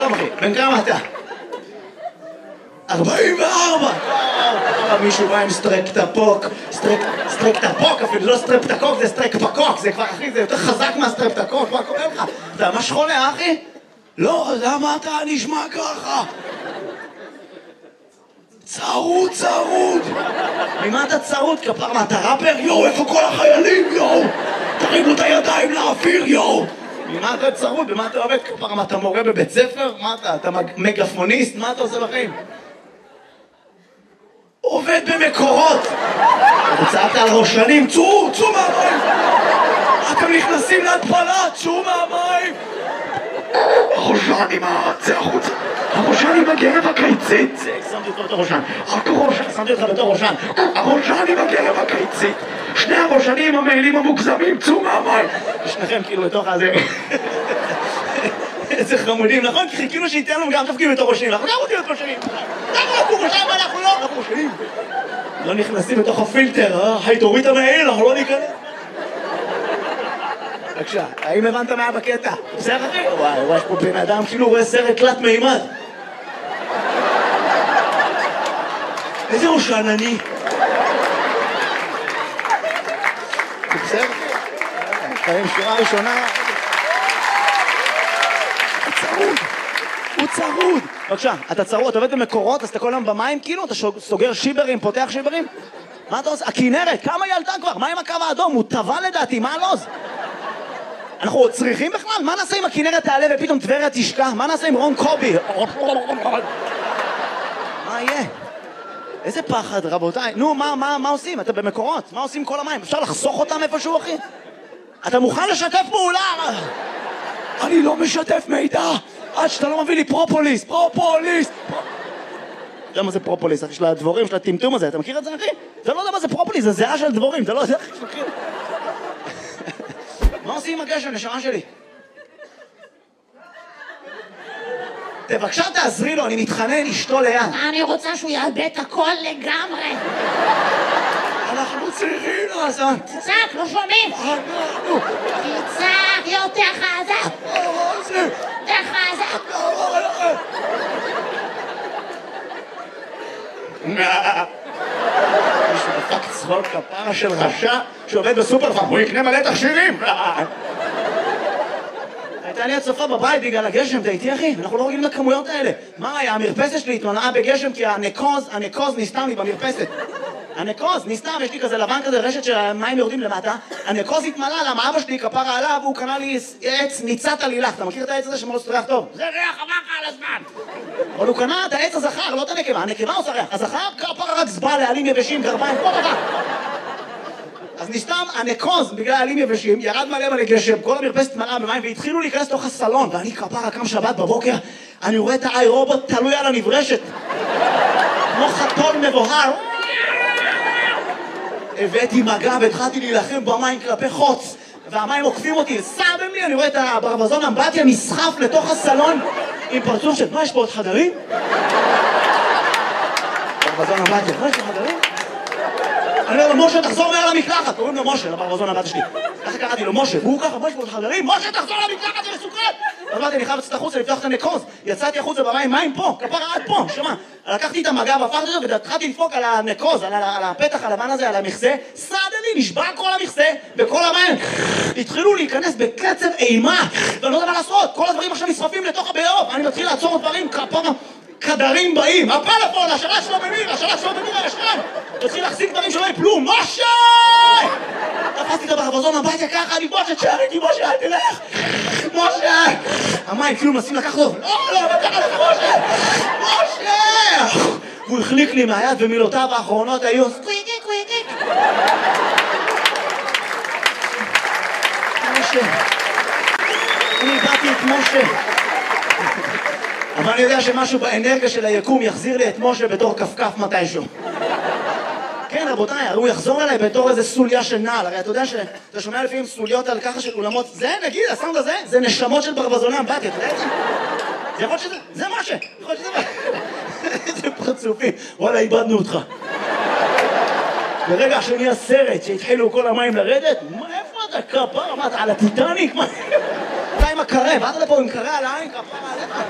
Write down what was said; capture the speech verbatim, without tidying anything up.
בן כמה אתה? ארבעים וארבע! מישהו בא עם סטרפטפוק, סטרפטפוק אפילו, זה לא סטרפטקוק, זה סטרפטפוק, זה כבר אחי, זה יותר חזק מהסטרפטקוק, מה קורה לך? אתה ממש חולה, אחי? לא, למה אתה נשמע ככה? צרוד, צרוד! ממה אתה צרוד? כפר, מה, אתה ראפר? יואו, איפה כל החיילים, יואו? תרימו את הידיים לאוויר, יואו! ממה אתה צרוד? במה אתה עובד? כפר, מה, אתה מורה בבית ספר? מה אתה? אתה מגפוניסט? מה אתה עושה בחיים? עובד במקורות! הוצאת על ראשנים, צאו, צאו מהמים! אתם נכנסים להתפלה, צאו מהמים! הראשנים, צא החוצה! הראשנים בגרב הקיצית! שמתי אותך בתור ראשן! שמתי אותך בתור ראשן! הראשנים בגרב הקיצית! שני הראשנים המעילים המוגזמים, צאו מהמים! ושניכם כאילו בתוך הזה... איזה חמודים, נכון? כי חיכינו שייתן לנו גם תפקיד בתור ראשנים, אנחנו גם רוצים להיות ראשנים! למה אנחנו ראשנים ואנחנו לא? אנחנו ראשנים! לא נכנסים בתוך הפילטר, אה? היי, תוריד את המעיל, אנחנו לא ניכנס! בבקשה, האם הבנת מה בקטע? בסדר אחי? וואי, וואי, יש פה בן אדם כאילו רואה סרט תלת מימד. איזה ראשן אני? בסדר אחי? חיים שורה ראשונה... הוא צרוד! הוא צרוד! בבקשה, אתה צרוד, אתה עובד במקורות, אז אתה כל היום במים כאילו? אתה סוגר שיברים, פותח שיברים? מה אתה עושה? הכינרת, כמה היא עלתה כבר? מה עם הקו האדום? הוא טבע לדעתי, מה הלוז? אנחנו צריכים בכלל? מה נעשה אם הכינרת תעלה ופתאום טבריה תשקע? מה נעשה עם רון קובי? מה יהיה? איזה פחד, רבותיי. נו, מה, מה, מה עושים? אתה במקורות. מה עושים כל המים? אפשר לחסוך אותם איפשהו, אחי? אתה מוכן לשתף פעולה? אני לא משתף מידע עד שאתה לא מביא לי פרופוליס. פרופוליס! אתה יודע מה זה פרופוליס, אחי? של הדבורים, של הטמטום הזה. אתה מכיר את זה, אחי? אתה לא יודע מה זה פרופוליס, זה זהה של דבורים. אתה לא יודע, אחי, שמכיר. מה עושים עם הגשם, נשמה שלי? בבקשה תעזרי לו, אני מתחנן, אשתו ליד. אני רוצה שהוא יאבד את הכל לגמרי. אנחנו צריכים לעשות. תצעק, לא שומעים. אנחנו. תצעק, יותר חזק. יותר חזק. מישהו דפק צחוק כפרה של רשע שעובד בסופר פארם, הוא יקנה מלא תכשירים. הייתה לי הצפה בבית בגלל הגשם, אתה איתי אחי? אנחנו לא רגילים לכמויות האלה. מה היה? המרפסת שלי התמלאה בגשם כי הנקוז, הנקוז נסתם לי במרפסת. הנקוז נסתם, יש לי כזה לבן כזה, רשת של מים יורדים למטה. הנקוז התמלא, למה אבא שלי כפרה עליו, הוא קנה לי עץ ניצת עלילך. אתה מכיר את העץ הזה שמאוד ריח טוב? זה ריח עבר לך על הזמן. אבל הוא קנה את העץ הזכר, לא את הנקבה. הנקבה עושה ריח. הזכר כפרה רק זבל לעלים יבשים, גרביים, כל דבר. אז נסתם הנקוז בגלל העלים יבשים, ירד מלא מלא גשם, כל המרפסת מלאה במים, והתחילו להיכנס לתוך הסלון, ואני כפרה קם שבת בבוקר, אני רואה את האי רובוט תלוי על הנברשת, כמו חתול מבוהר. הבאתי מגע והתחלתי להילחם במים כלפי חוץ, והמים עוקפים אותי, סתם לי, אני רואה את הברווזון אמבטיה נסחף לתוך הסלון, עם פרצוף של, מה יש פה עוד חדרים? ברווזון אמבטיה, מה יש פה חדרים? אני אומר לו, משה, תחזור מעל המקלחת. קוראים לו משה, לברווזון הבת שלי. ככה קראתי לו, משה, והוא ככה, משה, חברים, משה, תחזור למקלחת, זה מסוכן! אז אמרתי, אני חייב לצאת החוצה, לפתוח את הנקוז. יצאתי החוצה במים, מים פה, כפרה עד פה, שמה. לקחתי את המגע והפכתי אותו, והתחלתי לדפוק על הנקוז, על הפתח הלבן הזה, על המכסה. סעד לי, נשבע כל המכסה, וכל המים התחילו להיכנס בקצב אימה, ואני לא יודע מה לעשות. כל הדברים עכשיו נשרפים לתוך הביוב. אני מתחיל לעצור דברים, כפרה קדרים באים, הפלאפון, השלש לא במיר, השלש לא במיר, הישן! תתחיל להחזיק דברים שלא יפלו, משה! תפסתי את הברווזון הביתה ככה, אני משה, תשארי אותי, משה, אל תלך! משה! המים כאילו מנסים לקחת אותו, לא, לא, לא ככה לך, משה! משה! והוא החליק לי מהיד ומילותיו האחרונות היו סקוויקי, קוויקי! משה! אני איבדתי את משה! אבל אני יודע שמשהו באנרגיה של היקום יחזיר לי את משה בתור כפכף מתישהו. כן, רבותיי, הרי הוא יחזור אליי בתור איזה סוליה של נעל. הרי אתה יודע שאתה שומע לפעמים סוליות על ככה של אולמות. זה, נגיד, הסאונד הזה, זה נשמות של ברווזוני אמבטיה, אתה יודע את זה? זה יכול שזה, זה משה, יכול שזה מה. איזה פרצופים, וואלה, איבדנו אותך. ברגע שנהיה סרט שהתחילו כל המים לרדת, איפה אתה כפר? מה, אתה על הטיטניק? מה? אתה עם הקרה, באת לפה עם קרה על העין, כפר עליך?